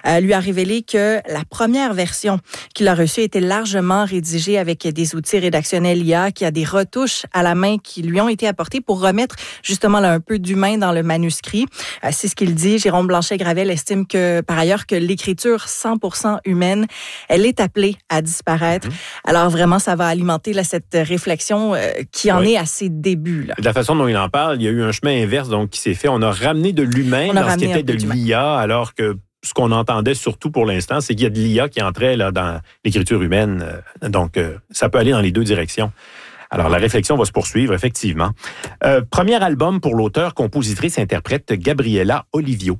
lui a révélé que la première version qu'il a reçue était largement rédigée avec des outils rédactionnels IA, qu'il y a des retouches à la main qui lui ont été apportées pour remettre justement là, un peu d'humain dans le manuscrit. C'est ce qu'il dit. Jérôme Blanchet-Gravel estime que, par ailleurs, que l'écriture 100% humaine, elle est appelée à disparaître. Alors vraiment, ça va alimenter là, cette réflexion qui en est à ses débuts. Là. De la façon dont il en parle, il y a eu un chemin inverse donc, qui s'est fait. On a ramené de l'humain dans ce qui était de l'IA, alors que ce qu'on entendait surtout pour l'instant, c'est qu'il y a de l'IA qui entrait là, dans l'écriture humaine. Donc, ça peut aller dans les deux directions. Alors, la réflexion va se poursuivre, effectivement. Premier album pour l'auteur, compositrice, interprète Gabriela Olivio.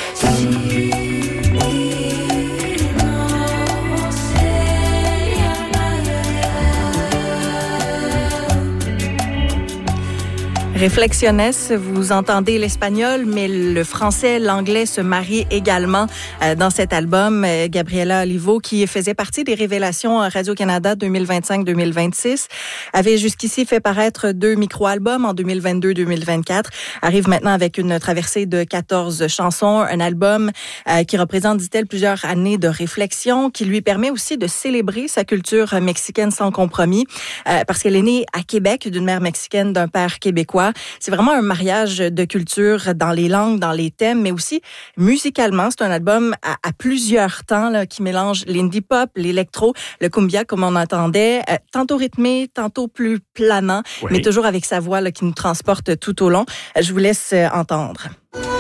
Réflexionnes, vous entendez l'espagnol, mais le français, l'anglais se marient également dans cet album. Gabriela Olivio, qui faisait partie des révélations Radio-Canada 2025-2026, avait jusqu'ici fait paraître 2 micro-albums en 2022-2024, arrive maintenant avec une traversée de 14 chansons, un album qui représente, dit-elle, plusieurs années de réflexion, qui lui permet aussi de célébrer sa culture mexicaine sans compromis, parce qu'elle est née à Québec d'une mère mexicaine, d'un père québécois. C'est vraiment un mariage de culture dans les langues, dans les thèmes, mais aussi musicalement. C'est un album à plusieurs temps là, qui mélange l'indie pop, l'électro, le cumbia comme on entendait, tantôt rythmé, tantôt plus planant, mais toujours avec sa voix là, qui nous transporte tout au long. Je vous laisse entendre.